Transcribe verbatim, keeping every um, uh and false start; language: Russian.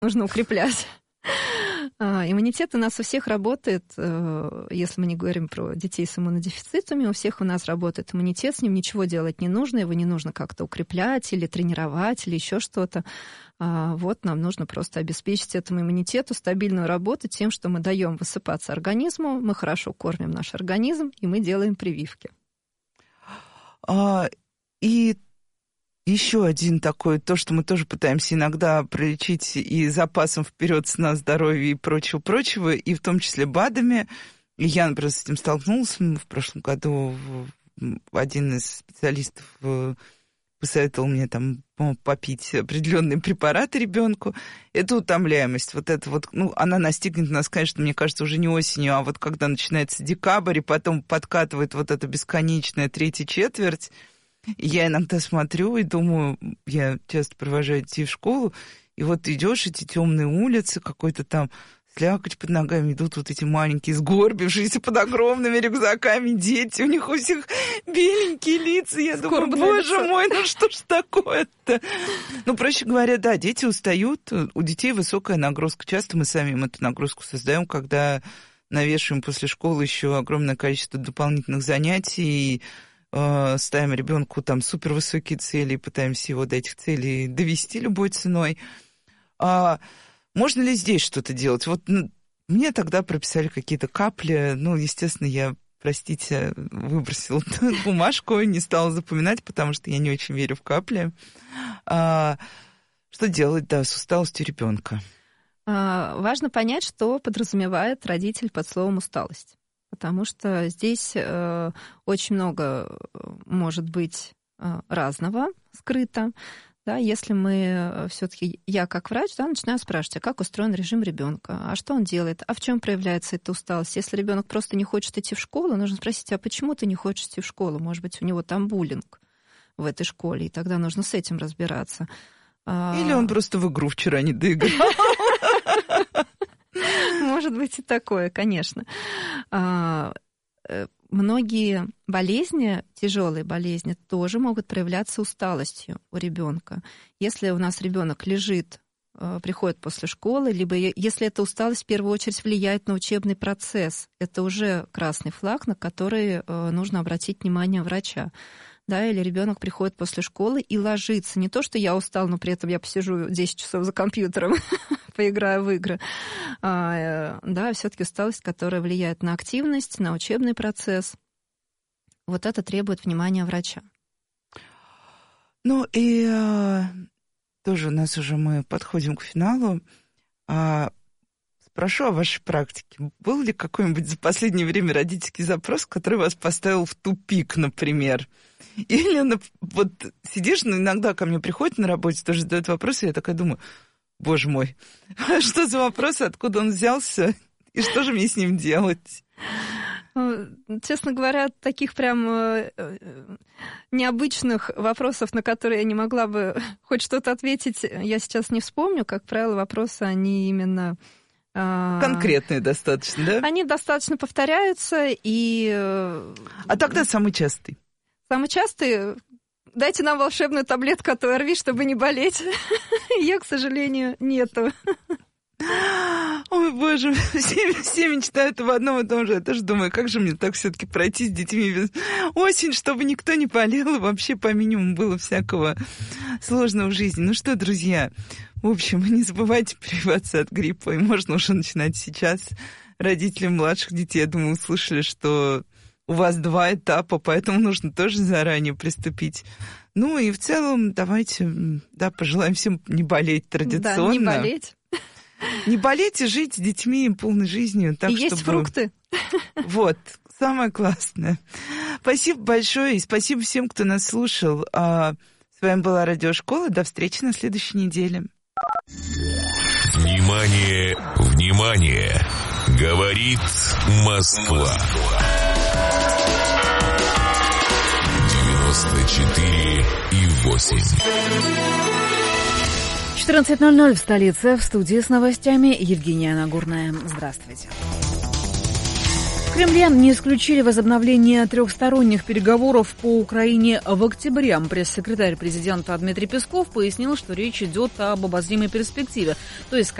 нужно укреплять. Иммунитет у нас у всех работает, если мы не говорим про детей с иммунодефицитами, у всех у нас работает иммунитет, с ним ничего делать не нужно, его не нужно как-то укреплять или тренировать, или еще что-то. Вот нам нужно просто обеспечить этому иммунитету стабильную работу тем, что мы даем высыпаться организму, мы хорошо кормим наш организм, и мы делаем прививки. А, и еще один такой, то, что мы тоже пытаемся иногда пролечить и запасом вперед сна, здоровья и прочего-прочего, и в том числе БАДами. И я, например, с этим столкнулась в прошлом году. Один из специалистов посоветовал мне там попить определенные препараты ребенку. Это утомляемость. Вот это вот, ну, она настигнет нас, конечно, мне кажется, уже не осенью, а вот когда начинается декабрь, и потом подкатывает вот эта бесконечная третья четверть. И я иногда смотрю и думаю, я часто провожаю детей в школу, и вот ты идешь, эти темные улицы, какой-то там слякоть под ногами, идут вот эти маленькие, сгорбившиеся под огромными рюкзаками дети, у них у всех беленькие лица. Я думаю, боже мой, ну что ж такое-то? Ну, проще говоря, да, дети устают, у детей высокая нагрузка. Часто мы сами им эту нагрузку создаем, когда навешиваем после школы еще огромное количество дополнительных занятий, и ставим ребенку там супервысокие цели, пытаемся его до этих целей довести любой ценой. А можно ли здесь что-то делать? Вот ну, мне тогда прописали какие-то капли. Ну, естественно, я, простите, выбросила бумажку, не стала запоминать, потому что я не очень верю в капли. А, что делать, да, с усталостью ребенка? А, важно понять, что подразумевает родитель под словом «усталость». Потому что здесь э, очень много может быть э, разного скрыто. Да, если мы все-таки, я как врач, да, начинаю спрашивать, а как устроен режим ребенка, а что он делает, а в чем проявляется эта усталость. Если ребенок просто не хочет идти в школу, нужно спросить, а почему ты не хочешь идти в школу? Может быть, у него там буллинг в этой школе, и тогда нужно с этим разбираться. Или он просто в игру вчера не доиграл. Может быть и такое, конечно. Многие болезни, тяжелые болезни, тоже могут проявляться усталостью у ребенка. Если у нас ребенок лежит, приходит после школы, либо если эта усталость в первую очередь влияет на учебный процесс, это уже красный флаг, на который нужно обратить внимание врача. Да, или ребенок приходит после школы и ложится. Не то, что я устал, но при этом я посижу десять часов за компьютером, поиграю в игры. А, да, все-таки усталость, которая влияет на активность, на учебный процесс. Вот это требует внимания врача. Ну и а, тоже у нас уже мы подходим к финалу. А, спрошу о вашей практике. Был ли какой-нибудь за последнее время родительский запрос, который вас поставил в тупик, например? Или вот сидишь, ну, иногда ко мне приходят на работе, тоже задают вопросы, и я такая думаю, боже мой, что за вопрос, откуда он взялся, и что же мне с ним делать? Честно говоря, таких прям необычных вопросов, на которые я не могла бы хоть что-то ответить, я сейчас не вспомню. Как правило, вопросы, они именно... Конкретные достаточно, да? Они достаточно повторяются, и... А тогда самый частый? Самый частый... Дайте нам волшебную таблетку от ОРВИ, чтобы не болеть. Ее, к сожалению, нету. Ой, боже, все, все мечтают об одном и том же. Я тоже думаю, как же мне так все-таки пройти с детьми без осень, чтобы никто не болел, и вообще по минимуму было всякого сложного в жизни. Ну что, друзья, в общем, не забывайте прививаться от гриппа, и можно уже начинать сейчас. Родители младших детей, я думаю, услышали, что у вас два этапа, поэтому нужно тоже заранее приступить. Ну и в целом давайте, да, пожелаем всем не болеть традиционно. Да, не болеть. Не болеть и жить с детьми полной жизнью. Так, и есть чтобы... фрукты. Вот, самое классное. Спасибо большое, и спасибо всем, кто нас слушал. А с вами была Радиошкола. До встречи на следующей неделе. Внимание, внимание! Говорит Москва. девяносто четыре и восемь. четырнадцать ноль ноль в столице. В студии с новостями Евгения Нагурная. Здравствуйте. В Кремле не исключили возобновление трехсторонних переговоров по Украине в октябре. Пресс-секретарь президента Дмитрий Песков пояснил, что речь идет об обозримой перспективе, то есть